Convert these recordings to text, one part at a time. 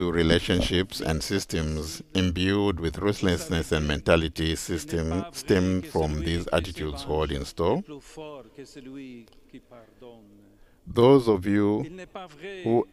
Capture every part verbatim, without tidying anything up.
to relationships and systems imbued with ruthlessness and mentality system stem from these attitudes hold in store. Those of you who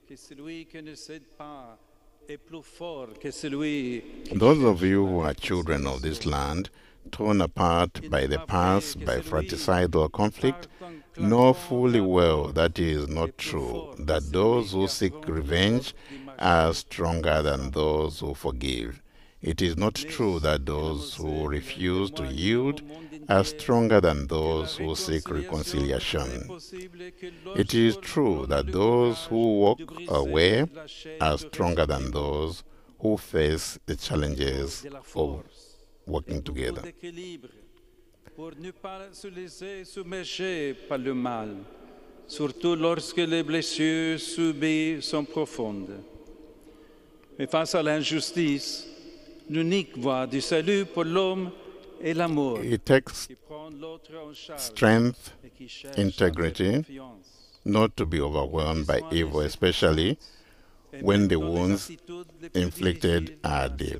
those of you who are children of this land, torn apart by the past, by fratricidal conflict, know fully well that it is not true, that those who seek revenge are stronger than those who forgive. It is not true that those who refuse to yield are stronger than those who seek reconciliation. It is true that those who walk away are stronger than those who face the challenges of working together. Pour ne pas se laisser submerger par le mal, surtout lorsque les blessures subies sont profondes. Mais face à l'injustice, l'unique voie du salut pour l'homme est l'amour. It takes strength, integrity, not to be overwhelmed by evil, especially when the wounds inflicted are deep.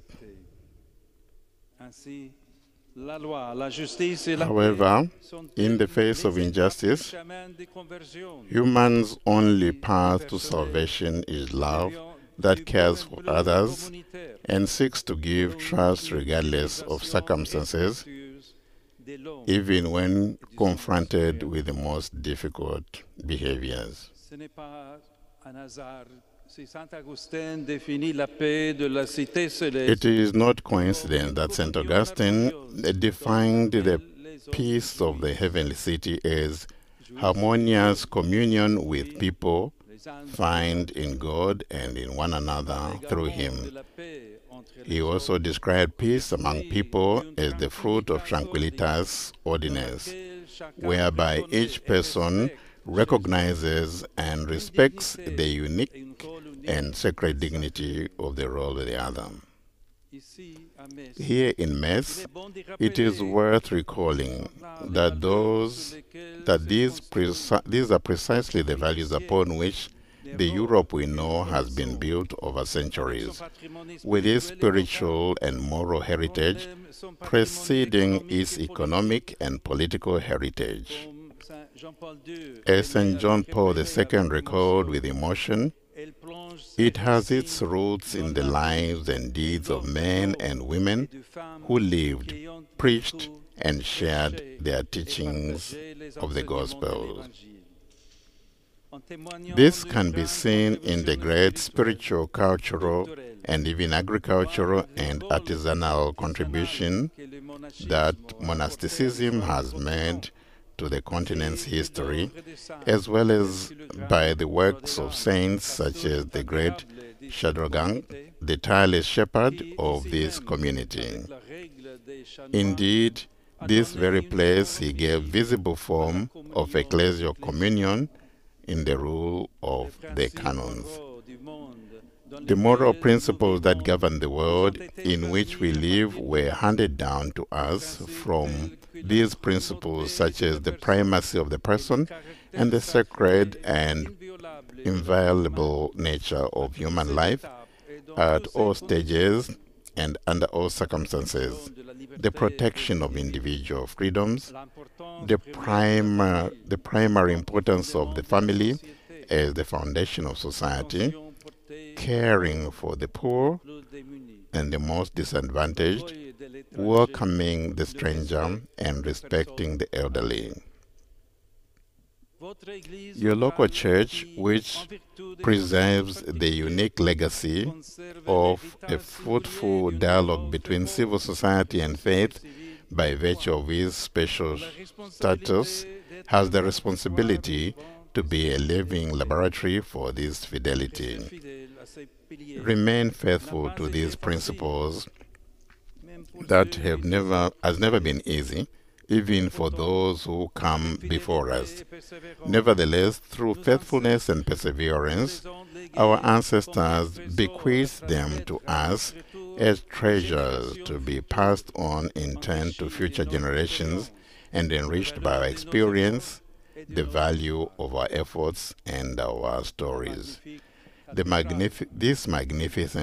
However, in the face of injustice, humans' only path to salvation is love that cares for others and seeks to give trust regardless of circumstances, even when confronted with the most difficult behaviors. It is not coincidence that Saint Augustine defined the peace of the heavenly city as harmonious communion with people find in God and in one another through Him. He also described peace among people as the fruit of tranquillitas ordines, whereby each person recognizes and respects the unique and sacred dignity of the role of the other. Here in Metz, it is worth recalling that those that these, these are precisely the values upon which the Europe we know has been built over centuries, with its spiritual and moral heritage preceding its economic and political heritage. As Saint John Paul the Second recalled with emotion, it has its roots in the lives and deeds of men and women who lived, preached, and shared their teachings of the Gospel. This can be seen in the great spiritual, cultural, and even agricultural and artisanal contribution that monasticism has made to the continent's history, as well as by the works of saints such as the great Shadrogang, the tireless shepherd of this community. Indeed, this very place he gave visible form of ecclesial communion in the rule of the canons. The moral principles that govern the world in which we live were handed down to us from these principles, such as the primacy of the person and the sacred and inviolable nature of human life at all stages and under all circumstances, the protection of individual freedoms, the, prim the primary importance of the family as the foundation of society, caring for the poor and the most disadvantaged, welcoming the stranger, and respecting the elderly. Your local church, which preserves the unique legacy of a fruitful dialogue between civil society and faith by virtue of its special status, has the responsibility to be a living laboratory for this fidelity. Remain faithful to these principles that have never, has never been easy, even for those who come before us. Nevertheless, through faithfulness and perseverance, our ancestors bequeathed them to us as treasures to be passed on in turn to future generations and enriched by our experience, the value of our efforts, and our stories. The magnifi- this magnificent